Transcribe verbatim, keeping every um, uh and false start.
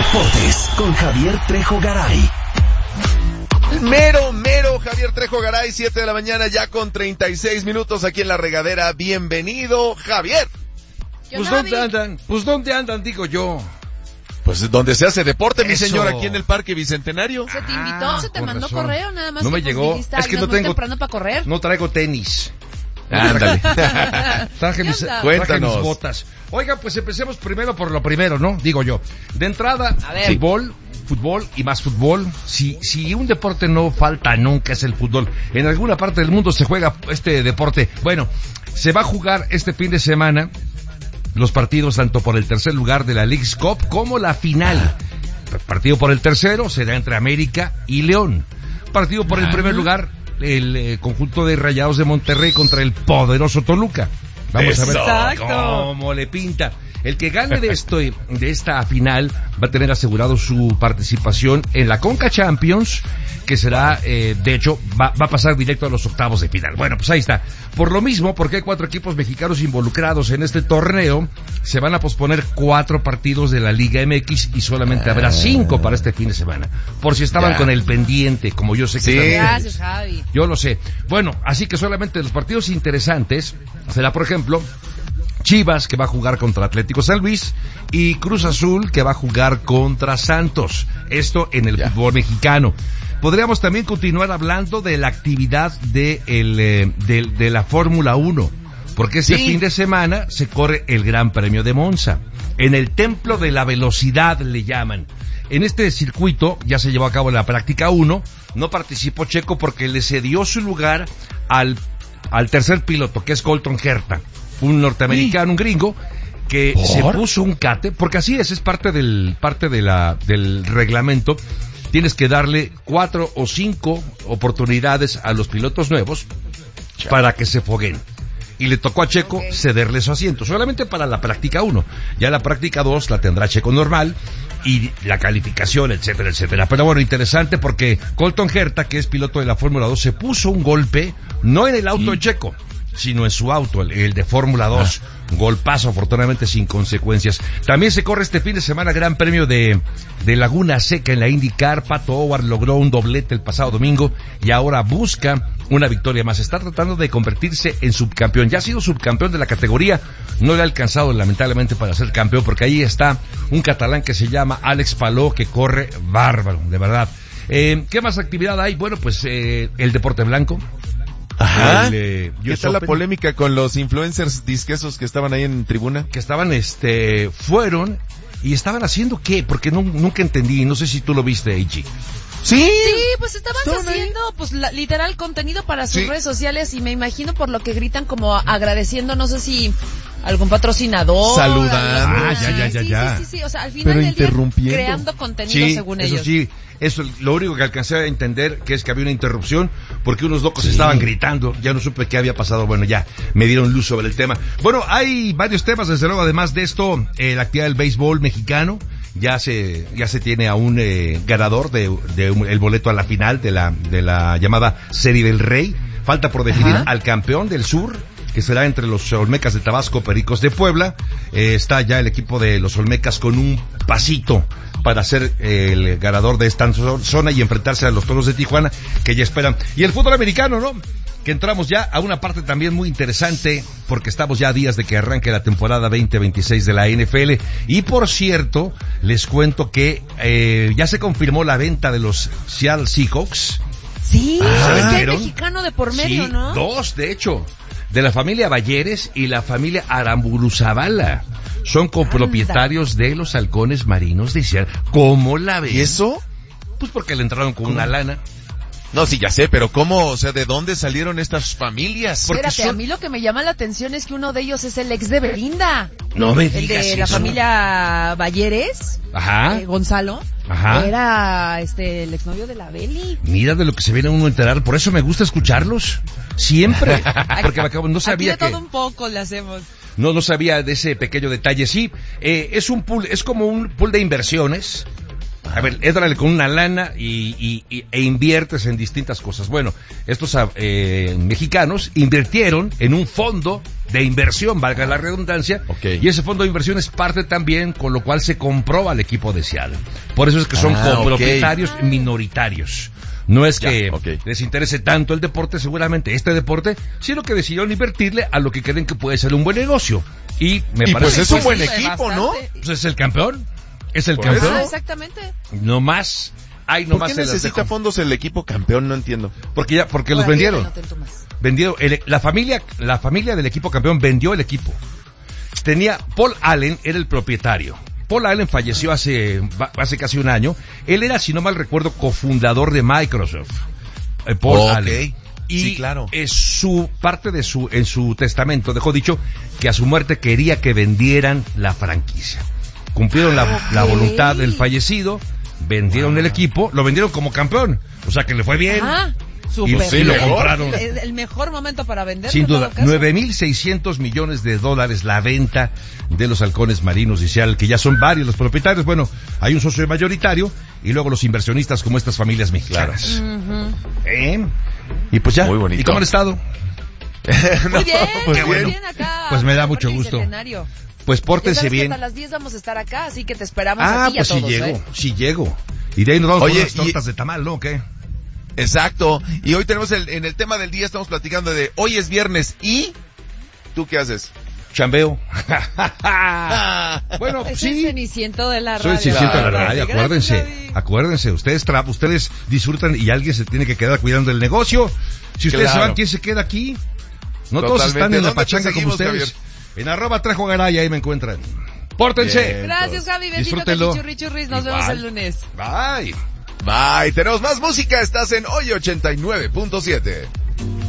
Deportes con Javier Trejo Garay. Mero, mero, Javier Trejo Garay, siete de la mañana ya con treinta y seis minutos aquí en La Regadera. Bienvenido, Javier. Pues ¿dónde andan? Pues ¿dónde andan, digo yo? Pues donde se hace deporte, mi Eso. señor, aquí en el Parque Bicentenario. ¿Se te invitó? Ah, ¿Se te con mandó razón. correo? Nada más No que me pues, llegó. dijiste, Es "Ay, que no es muy tengo- temprano para correr". No traigo tenis. Ándale. Traje mis, traje Cuéntanos. mis botas. Oiga, pues empecemos primero por lo primero, ¿no? Digo yo. De entrada, A ver. fútbol, fútbol y más fútbol. Si, si un deporte no falta nunca es el fútbol. En alguna parte del mundo se juega este deporte. Bueno, se va a jugar este fin de semana los partidos tanto por el tercer lugar de la Leagues Cup como la final. Partido por el tercero será entre América y León. Partido por el primer lugar, el eh, conjunto de Rayados de Monterrey contra el poderoso Toluca. Vamos a ver Exacto. cómo le pinta. El que gane de esto, de esta final, va a tener asegurado su participación en la Conca Champions, que será, eh, de hecho, va, va a pasar directo a los octavos de final. Bueno, pues ahí está. Por lo mismo, porque hay cuatro equipos mexicanos involucrados en este torneo, se van a posponer cuatro partidos de la Liga M X y solamente habrá cinco para este fin de semana. Por si estaban Ya. con el pendiente, como yo sé que Sí. están Gracias, ustedes. Javi. Yo lo sé. Bueno, así que solamente los partidos interesantes será, por ejemplo, Chivas, que va a jugar contra Atlético San Luis, y Cruz Azul, que va a jugar contra Santos. Esto en el Ya. fútbol mexicano. Podríamos también continuar hablando de la actividad de, el, eh, de, de la Fórmula uno, porque este Sí. fin de semana se corre el Gran Premio de Monza. En el Templo de la Velocidad le llaman. En este circuito ya se llevó a cabo la práctica uno, no participó Checo porque le cedió su lugar al, al tercer piloto, que es Colton Herta, un norteamericano, un gringo, que ¿Por? se puso un cate, porque así es, es parte del, parte de la, del reglamento. Tienes que darle cuatro o cinco oportunidades a los pilotos nuevos para que se foguen. Y le tocó a Checo Okay. cederle su asiento, solamente para la práctica uno. Ya la práctica dos la tendrá Checo normal, y la calificación, etcétera, etcétera. Pero bueno, interesante porque Colton Herta, que es piloto de la Fórmula dos, se puso un golpe, no en el auto Sí. de Checo, sino en su auto, el, el de Fórmula dos. Ah. Golpazo, afortunadamente sin consecuencias. También se corre este fin de semana Gran Premio de, de Laguna Seca en la IndyCar. Pato O'Ward logró un doblete el pasado domingo y ahora busca una victoria más. Está tratando de convertirse en subcampeón. Ya ha sido subcampeón de la categoría. No le ha alcanzado lamentablemente para ser campeón, porque ahí está un catalán que se llama Alex Palou, que corre bárbaro, de verdad. Eh, ¿Qué más actividad hay? Bueno, pues eh, el deporte blanco. Ajá. El, eh, ¿Qué U S tal la Open, polémica con los influencers disquesos que estaban ahí en tribuna? que estaban, este, fueron y estaban haciendo qué? Porque no, nunca entendí, no sé si tú lo viste, Eiji. Sí. Sí, pues estaban Estaban ahí. haciendo, pues, la- literal contenido para sus Sí. redes sociales y me imagino por lo que gritan como agradeciendo, no sé si algún patrocinador. Saludando. alguna- Ah, ya, ya, ya, sí, ya. Sí, sí, sí, o sea, al final Pero del día interrumpiendo. creando contenido Sí, según eso ellos. sí, eso lo único que alcancé a entender que es que había una interrupción porque unos locos estaban gritando, ya no supe qué había pasado, bueno, ya me dieron luz sobre el tema. Bueno, hay varios temas, desde luego, además de esto, eh, la actividad del béisbol mexicano, ya se ya se tiene a un eh, ganador de, de un- el boleto a la final de la de la llamada Serie del Rey. Falta por definir Ajá. al campeón del sur, que será entre los Olmecas de Tabasco, Pericos de Puebla. Eh, está ya el equipo de los Olmecas con un pasito para ser eh, el ganador de esta zona y enfrentarse a los Toros de Tijuana, que ya esperan. Y el fútbol americano, ¿no? Que entramos ya a una parte también muy interesante, porque estamos ya a días de que arranque la temporada veinte veintiséis de la N F L. Y por cierto, les cuento que eh, ya se confirmó la venta de los Seattle Seahawks. Sí, Ah, es que hay ¿vieron? mexicano de por medio, Sí, ¿no? dos, de hecho, de la familia Balleres y la familia Aramburu-Zavala. Son copropietarios de los halcones marinos de Seattle. ¿Cómo la ven? ¿Y eso? Pues porque le entraron con una lana. No, sí, ya sé, pero ¿cómo? O sea, ¿de dónde salieron estas familias? Porque Espérate, son- a mí lo que me llama la atención es que uno de ellos es el ex de Belinda. No me El digas de la eso. familia Balleres, Ajá. eh, Gonzalo. Ajá. Era este el exnovio de la Beli. Mira de lo que se viene uno a enterar, por eso me gusta escucharlos. Siempre. Porque me acabo, no sabía Aquí de que... todo un poco le hacemos. No, no sabía de ese pequeño detalle. Sí, eh, es un pool, es como un pool de inversiones A ver, éntrale con una lana y, y, y, e inviertes en distintas cosas. Bueno, estos eh, mexicanos invirtieron en un fondo de inversión, valga la redundancia, okay. y ese fondo de inversión es parte también, con lo cual se compró al equipo de Seattle. Por eso es que son ah, copropietarios okay. minoritarios. No es que ya, okay. les interese tanto el deporte, seguramente este deporte, sino que decidieron invertirle a lo que creen que puede ser un buen negocio. Y me y parece pues es que un buen sí, equipo, bastante. ¿no? pues es el campeón. Es el Por campeón. Ah, exactamente. No más. Ay, no ¿Por más qué se las necesita dejo. fondos el equipo campeón? No entiendo. Porque ya, porque los Por aquí vendieron. anoten tú más. Vendieron. El- la familia, la familia del equipo campeón vendió el equipo. Tenía, Paul Allen era el propietario. Paul Allen falleció hace, hace casi un año. Él era, si no mal recuerdo, cofundador de Microsoft. Eh, Paul Oh, Allen. ok. Y Sí, claro. es su parte de su en su testamento dejó dicho que a su muerte quería que vendieran la franquicia. Cumplieron la, Ok. la voluntad del fallecido, vendieron el equipo, lo vendieron como campeón, o sea que le fue bien. Ah, Y súper. sí, lo mejor. compraron. Es el mejor momento para vender. Sin en todo duda, caso. nueve mil seiscientos millones de dólares la venta de los halcones marinos de Seattle, que ya son varios los propietarios. Bueno, hay un socio mayoritario y luego los inversionistas como estas familias mexicanas. Ujú. ¿Eh? Y pues ya. Muy bonito. ¿Y cómo han estado? Muy bien, pues muy bien. bien acá. Pues me da Aparte mucho gusto. bicentenario. Pues Ya pórtense sabes que bien. hasta las diez vamos a estar acá, así que te esperamos Ah, a ti y a pues sí todos, llego, ¿eh? sí llego. Y de ahí nos vamos Oye, con unas y- tortas de tamal, ¿no? ¿O qué? Exacto. Y hoy tenemos el, en el tema del día estamos platicando de hoy es viernes y ¿tú qué haces? Chambeo. Ah. Bueno, Es el sí. ceniciento de la Soy radio. el ceniciento de la Claro. radio, Gracias, acuérdense, Gaby. acuérdense, ustedes tra ustedes disfrutan y alguien se tiene que quedar cuidando del negocio. Si ustedes Claro. se van, ¿quién se queda aquí? No todos Totalmente. están en la ¿Dónde te pachanga como seguimos, ustedes. En arroba trajo garay, ahí me encuentran. Pórtense. Bien. Gracias, Javi. Besito, Disfrútenlo. churri, churris. Nos Igual. vemos el lunes. Bye. Bye. Tenemos más música. Estás en Hoy ochenta y nueve punto siete.